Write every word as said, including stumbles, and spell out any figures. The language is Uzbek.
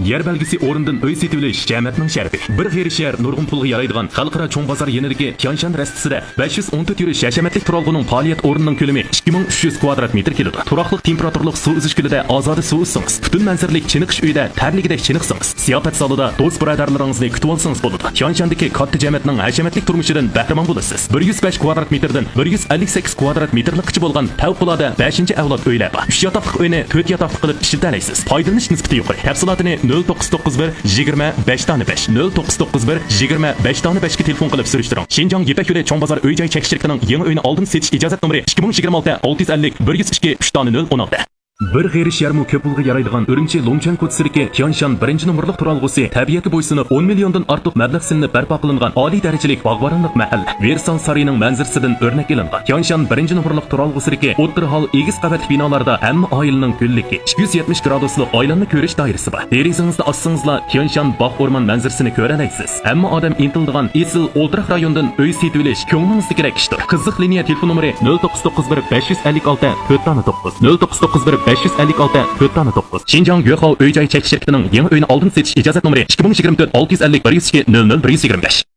Yer belgisi o'rindan uy setilish jamoatning sharafi. Bir g'ayri shahar nurg'un pulga yaraydigan xalqaro cho'ng bozor yeniligi Tianshan rastisida besh yuz o'n to'rt yurish hashamatlik turalg'uning faoliyat o'rnining ko'lami ikki ming uch yuz kvadrat metr keladi. Turaqliq temperaturlik suv uzish kulida ozoda suv uzsangiz, butun manzaralik chiniqish uyida tarligidek chiniqsangiz, ziyofat zalida do'st birodarlaringizni kutib olsangiz bo'ladi. Tianshandagi katta jamoatning hashamatlik turmushidan bahramand bo'lasiz. bir yuz besh kvadrat metrdan bir yuz ellik sakkiz kvadrat metrlikcha bo'lgan favqulodda beshinchi avlod uylar bor. uch yotoqli uyni to'rt yotoqli qilib ishlatalaysiz. Foydalanish nisbati yuqori. Tafsilotini nol to'qqiz to'qqiz bir yigirma besh besh nol to'qqiz to'qqiz bir yigirma besh besh ga telefon qilib surishtiring. Shinjong Yepak yo'li cho'ng bozor uy-joy chekish shirkatining yangi uyni oldin setish ijozat nomeri ikki ming yigirma olti olti yuz ellik bir yuz ikki uch nol o'n olti. Bir g'ayri sharmu ko'p pulga yaraydigan Urumchi Longchan ko'chasiga Tianshan birinchi nomerlik turalg'usi tabiatga bo'ysunib o'n milliondan ortiq mablag' silinib barpo qilingan oliy darajalik bog'boronlik mahalla Versal sarining manzarasidan o'rnak olingan. Tianshan birinchi nomerlik turalg'usiga o'ttir hol egiz qavat binolarda hamma oilaning kunligi ikki yuz yetmish graduslik oilanni ko'rish doirasi bor. Derazingizni ochsangizlar Tianshan bog' o'rmon manzarasini ko'ra olasiz. Hamma odam intildigan esil o'ltiraq rayondan uy setilish ko'nglingizni kerak ishdir. Qiziq liniya telefon nomeri nol to'qqiz to'qqiz bir besh yuz ellik olti to'rt to'qqiz nol to'qqiz to'qqiz bir besh yuz ellik olti to'rt to'qqiz. Shinjong Yo'qov uy-joy chekish shirkatining yangi uyni oldin setish ijozat nomeri ikki ming yigirma to'rt olti yuz ellik bir yuz ikki nol nol bir yuz yigirma besh.